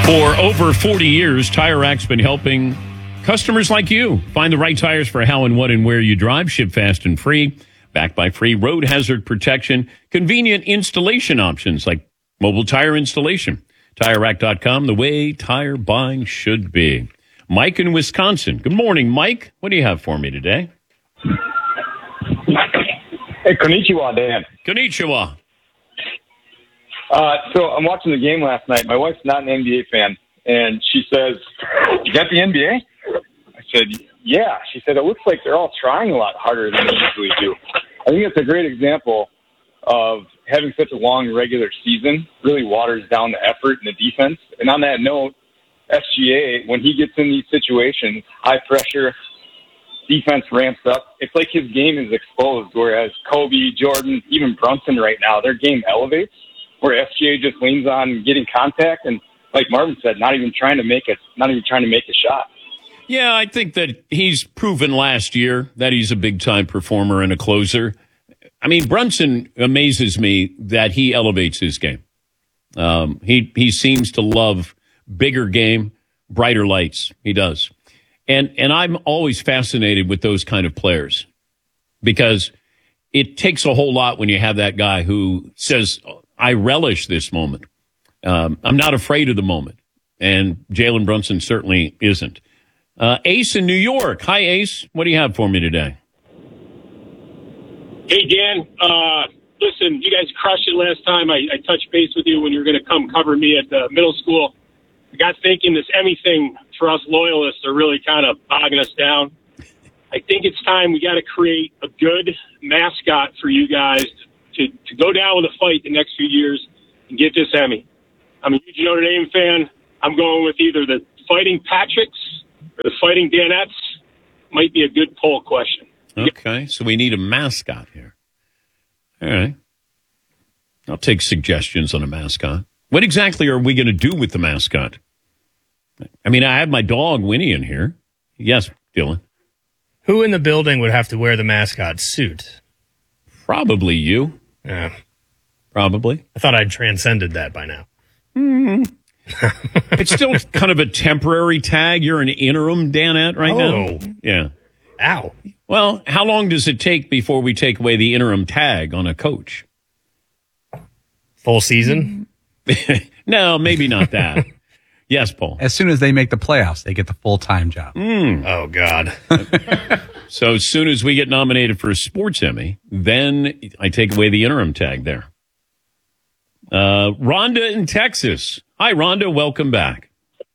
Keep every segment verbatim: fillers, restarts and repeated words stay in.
For over forty years, Tire Rack's been helping customers like you find the right tires for how and what and where you drive. Ship fast and free, backed by free road hazard protection, convenient installation options like mobile tire installation. Tire Rack dot com, the way tire buying should be. Mike in Wisconsin. Good morning, Mike. What do you have for me today? Hey, konnichiwa, Dan. Konnichiwa. Uh, so I'm watching the game last night. My wife's not an N B A fan, and she says, "You got the N B A?" I said, "Yeah." She said, "It looks like they're all trying a lot harder than they usually do." I think it's a great example of having such a long regular season really waters down the effort and the defense. And on that note, S G A, when he gets in these situations, high pressure, defense ramps up. It's like his game is exposed, whereas Kobe, Jordan, even Brunson right now, their game elevates, where S G A just leans on getting contact and, like Marvin said, not even trying to make it, not even trying to make a shot. Yeah, I think that he's proven last year that he's a big-time performer and a closer. I mean, Brunson amazes me that he elevates his game. Um, he he seems to love bigger game, brighter lights. He does. And and I'm always fascinated with those kind of players because it takes a whole lot when you have that guy who says, I relish this moment. Um, I'm not afraid of the moment. And Jalen Brunson certainly isn't. Uh, Ace in New York. Hi, Ace. What do you have for me today? Hey, Dan. Uh, listen, you guys crushed it last time. I, I touched base with you when you were going to come cover me at the middle school. I got thinking this Emmy thing for us loyalists are really kind of bogging us down. I think it's time we got to create a good mascot for you guys to, to go down with a fight the next few years and get this Emmy. I'm a huge Notre Dame fan. I'm going with either the Fighting Patricks or the Fighting Danettes. Might be a good poll question. Okay, so we need a mascot here. All right. I'll take suggestions on a mascot. What exactly are we going to do with the mascot? I mean, I have my dog Winnie in here. Yes, Dylan. Who in the building would have to wear the mascot suit? Probably you. Yeah. Probably. I thought I'd transcended that by now. Mm. It's still kind of a temporary tag. You're an interim Danette right oh. now. Yeah. Ow. Well, how long does it take before we take away the interim tag on a coach? Full season? No, maybe not that. Yes, Paul. As soon as they make the playoffs, they get the full-time job. Mm. Oh, God. So as soon as we get nominated for a sports Emmy, then I take away the interim tag there. Uh, Rhonda in Texas. Hi, Rhonda. Welcome back.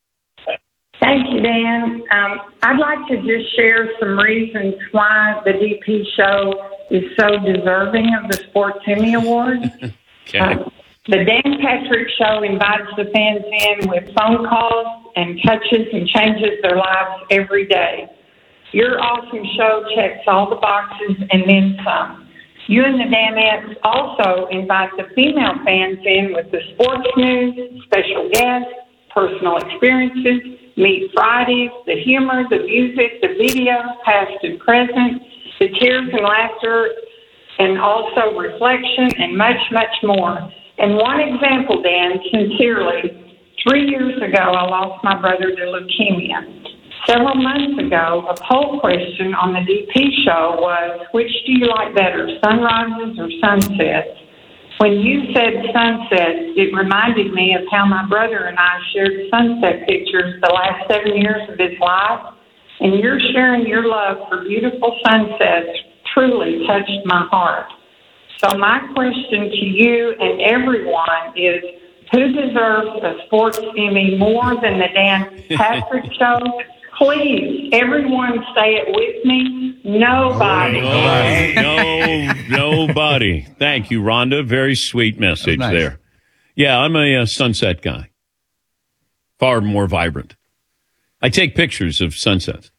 Thank you, Dan. Um, I'd like to just share some reasons why the D P show is so deserving of the Sports Emmy Award. Okay. Um, the Dan Patrick Show invites the fans in with phone calls and touches and changes their lives every day. Your awesome show checks all the boxes and then some. You and the Danettes also invite the female fans in with the sports news, special guests, personal experiences, Meet Fridays, the humor, the music, the video, past and present, the tears and laughter, and also reflection and much, much more. And one example, Dan, sincerely, three years ago, I lost my brother to leukemia. Several months ago, a poll question on the D P show was, which do you like better, sunrises or sunsets? When you said sunsets, it reminded me of how my brother and I shared sunset pictures the last seven years of his life. And your sharing your love for beautiful sunsets truly touched my heart. So my question to you and everyone is, who deserves a sports Emmy more than the Dan Patrick Show? Please, everyone say it with me. Nobody. No, no, nobody. Thank you, Rhonda. Very sweet message nice. there. Yeah, I'm a, a sunset guy. Far more vibrant. I take pictures of sunsets.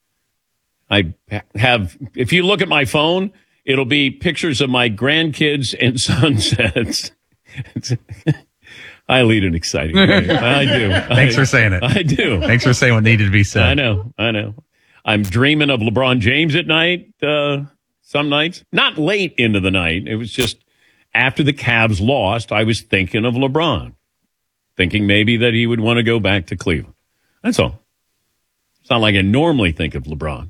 I have, if you look at my phone, it'll be pictures of my grandkids and sunsets. I lead an exciting life. I do. Thanks I, for saying it. I do. Thanks for saying what needed to be said. I know. I know. I'm dreaming of LeBron James at night, uh, some nights. Not late into the night. It was just after the Cavs lost, I was thinking of LeBron. thinking maybe that he would want to go back to Cleveland. That's all. It's not like I normally think of LeBron.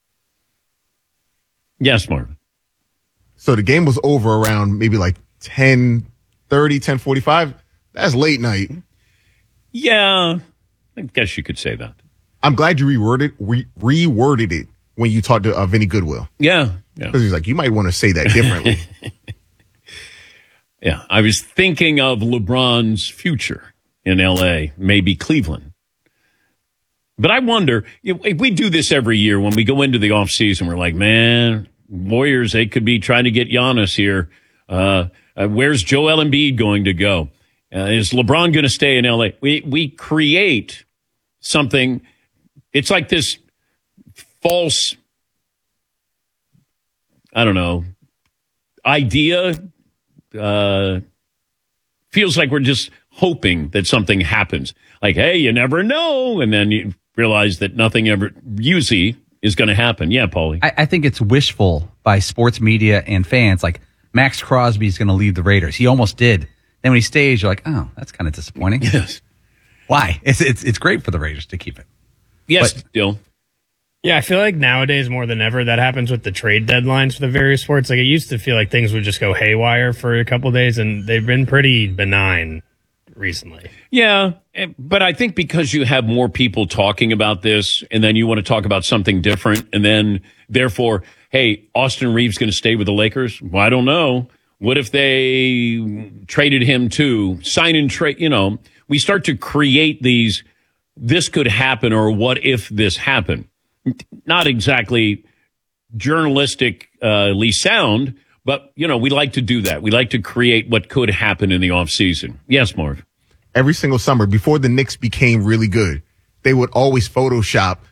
Yes, Marvin. So the game was over around maybe like ten thirty, ten forty-five. That's late night. Yeah, I guess you could say that. I'm glad you reworded re- reworded it when you talked to uh, Vinny Goodwill. Yeah. Yeah. Because he's like, you might want to say that differently. Yeah, I was thinking of LeBron's future in L A, maybe Cleveland. But I wonder, if we do this every year when we go into the offseason, we're like, man, Warriors, they could be trying to get Giannis here. Uh, uh, where's Joel Embiid going to go? Uh, is LeBron going to stay in L A? We, we create something. It's like this false, I don't know, idea. Uh, feels like we're just hoping that something happens. Like, hey, you never know. And then you realize that nothing ever usually is going to happen. Yeah, Paulie. I, I think it's wishful by sports media and fans. Like, Max Crosby is going to leave the Raiders. He almost did. Then when he stays, you're like, oh, that's kind of disappointing. Yes. Why? It's, it's, it's great for the Raiders to keep it. Yes, But- Dill. Yeah, I feel like nowadays more than ever that happens with the trade deadlines for the various sports. Like it used to feel like things would just go haywire for a couple of days, and they've been pretty benign recently. Yeah, eh, but I think because you have more people talking about this, and then you want to talk about something different, and then therefore, hey, Austin Reeves going to stay with the Lakers? Well, I don't know. What if they traded him too? Sign and trade, you know, we start to create these, this could happen, or what if this happened? Not exactly journalistically sound, but, you know, we like to do that. We like to create what could happen in the offseason. Yes, Marv. Every single summer, before the Knicks became really good, they would always Photoshop